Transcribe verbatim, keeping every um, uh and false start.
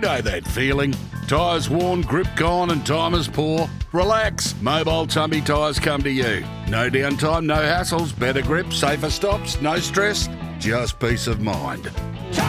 know that feeling. Tyres worn, grip gone and time is poor? Relax, Mobile Tumby Tyres come to you. No downtime, no hassles, better grip, safer stops, no stress, just peace of mind.